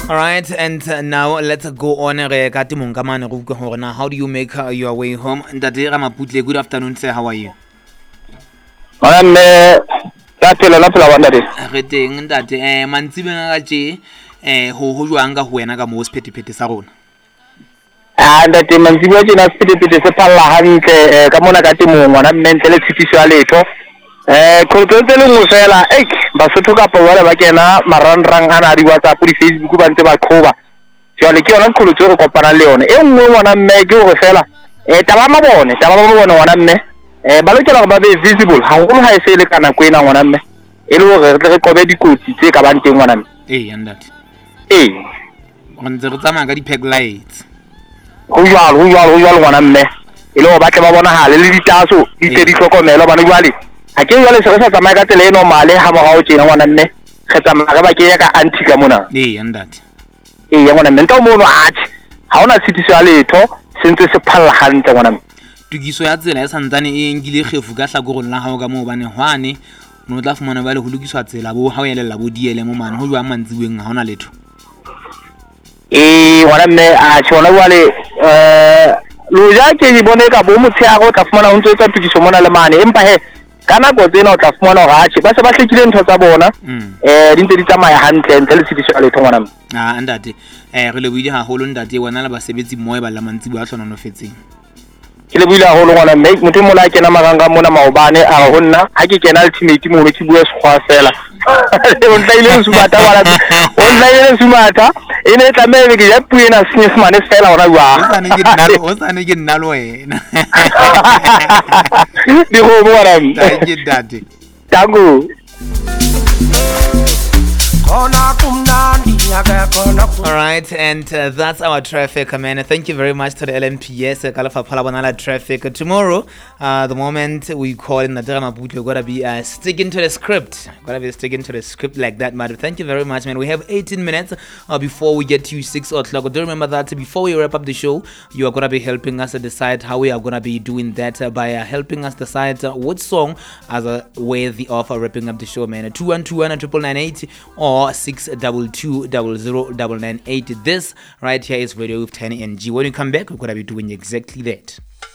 All right, and now let's go on. How do you make your way home? Ntate Ramaputle, good afternoon, sir. How are you? I'm Re teng ntate mantsibeng ga tje ho jwang ka ho wena ka mo sephethephethe sa rona. ntate mantsibo tjena sephethephethe se phalla hantle ka mona ka temong ngwana mme le tshitiso ya letho khotso le mo fela Basotho ka pawala ba kena marangrang ana di WhatsApp di Facebook ba ntse ba qoba jwale ke yona khotso re kopana le yona e nngwe ngwana mme ke go fela taba mabone ngwana mme ba lokela go ba be visible ha go ha e se le kana kwena ngwana mme e le gore re qobe dikotsi tse ka bang teng ngwana mme ntate go ntse re tsamaya ka di-peg lights go jwalo ngwana mme e le go batla ba bona hale le ditaso di tle di hlokomelo bana jwale ha ke jwale se re sa tsamaya ka tsela e normale ha morao tjena ngwana mme re tsamaya re ba ke ya ka anti ka mona ntate ngwana mme nka mono ha ona tshitiso ya letho sentse se phalla hantle ngwana mme tukiso ya tsela e santsane e ngile kgefu ka hlakorong la hao ka moo bane hwane no tla fumana ba le ho lokiswa tsela bo ha o elela bo diele mo mane ho jwa mantsiweng ha ona letho ngwana mme tshona jwale lo ja ke di bone ka bo motsheago tla fumana o ntse tsa tukiso mona le mane empa kana go tsena o tla fumana hore ba se ba hlekile ntho tsa bona di ntse di tsamaya hantle ntle le tshitiso ya letho ngwana mme ntate re le buile haholo ntate wena la basebetsi mmoe ba la mantsibo a hlononofetseng ke le buile haholo ngwana mme motho mo la kena maranga mona maobane a go nna ha ke kena ultimate mo ke bua sekgwa fela o ntlaile sumata ene tla me ke ya puena senyesmane fela ona jwa o sane ke nna le wena di go ngwana mme ntate tango All right, and that's our traffic, man. Thank you very much to the LNPS, Kalafapalabonala traffic. Tomorrow, the moment we call in the Dramaputle, we're going to be sticking to the script. Sticking to the script like that, man. Thank you very much, man. We have 18 minutes before we get to 6 o'clock. Do remember that before we wrap up the show, you are going to be helping us decide how we are going to be doing that by helping us decide which song as a worthy of wrapping up the show, man. 2121-998 or 622-009998. This right here is Radio with Tiny NG. When you come back, we're going to be doing exactly that.